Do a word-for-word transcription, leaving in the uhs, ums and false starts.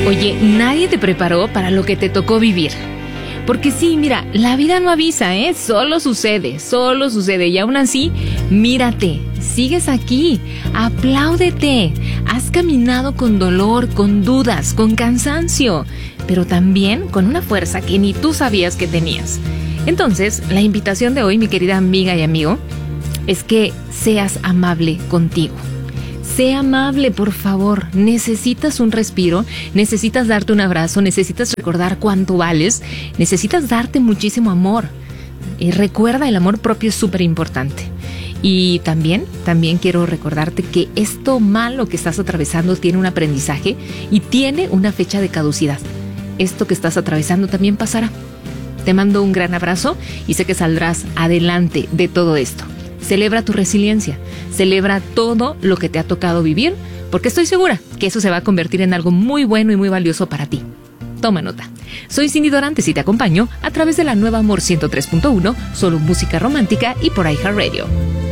Oye, nadie te preparó para lo que te tocó vivir. Porque sí, mira, la vida no avisa, ¿eh? Solo sucede, solo sucede. Y aún así, mírate, sigues aquí, apláudete. Has caminado con dolor, con dudas, con cansancio, pero también con una fuerza que ni tú sabías que tenías. Entonces, la invitación de hoy, mi querida amiga y amigo, es que seas amable contigo. Sé amable, por favor. Necesitas un respiro, necesitas darte un abrazo, necesitas recordar cuánto vales, necesitas darte muchísimo amor. Y recuerda, el amor propio es súper importante. Y también, también quiero recordarte que esto malo que estás atravesando tiene un aprendizaje y tiene una fecha de caducidad. Esto que estás atravesando también pasará. Te mando un gran abrazo y sé que saldrás adelante de todo esto. Celebra tu resiliencia, celebra todo lo que te ha tocado vivir, porque estoy segura que eso se va a convertir en algo muy bueno y muy valioso para ti. Toma nota. Soy Cindy Dorantes y te acompaño a través de la nueva Amor ciento tres punto uno, solo música romántica y por iHeartRadio.